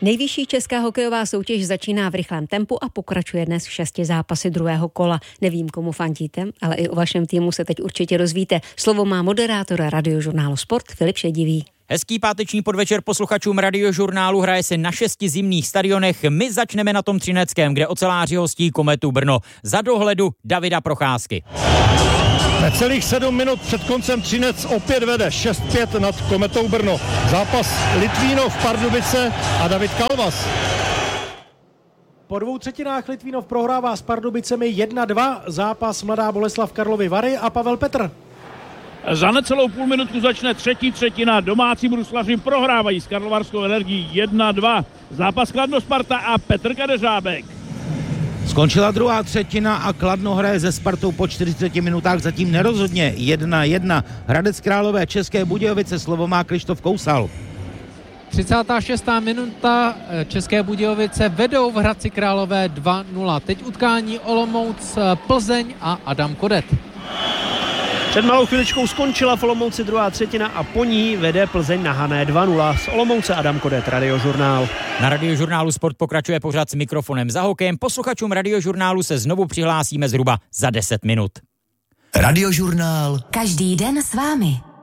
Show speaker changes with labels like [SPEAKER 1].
[SPEAKER 1] Nejvyšší česká hokejová soutěž začíná v rychlém tempu a pokračuje dnes 6 zápasy druhého kola. Nevím, komu fandíte, ale i o vašem týmu se teď určitě dozvíte. Slovo má moderátor Radiožurnálu Sport Filip Šedivý.
[SPEAKER 2] Hezký páteční podvečer posluchačům Radiožurnálu. Hraje se na 6 zimních stadionech. My začneme na tom Třineckém, kde oceláři hostí Kometu Brno. Za dohledu Davida Procházky.
[SPEAKER 3] Necelých 7 minut před koncem Třinec opět vede 6-5 nad Kometou Brno. Zápas Litvínov, Pardubice a David Kalvas.
[SPEAKER 4] Po 2/3 Litvínov prohrává s Pardubicemi 1-2. Zápas Mladá Boleslav Karlovy Vary a Pavel Petr.
[SPEAKER 5] Za necelou půl minutku začne třetí třetina. Domácí bruslaři prohrávají s Karlovarskou Energií 1-2. Zápas Kladno Sparta a Petr Kadeřábek.
[SPEAKER 6] Skončila druhá třetina a Kladno hraje se Spartou po 40 minutách zatím nerozhodně 1-1. Hradec Králové České Budějovice, slovo má Krištof Kousal.
[SPEAKER 7] 36. minuta, České Budějovice vedou v Hradci Králové 2-0. Teď utkání Olomouc, Plzeň a Adam Kodet.
[SPEAKER 8] Před malou chviličkou skončila v Olomouci druhá třetina a po ní vede Plzeň na Hané 2-0. Z Olomouce Adam Kodet, Radiožurnál.
[SPEAKER 2] Na Radiožurnálu Sport pokračuje pořad s mikrofonem za hokejem. Posluchačům Radiožurnálu se znovu přihlásíme zhruba za 10 minut.
[SPEAKER 9] Radiožurnál.
[SPEAKER 10] Každý den s vámi.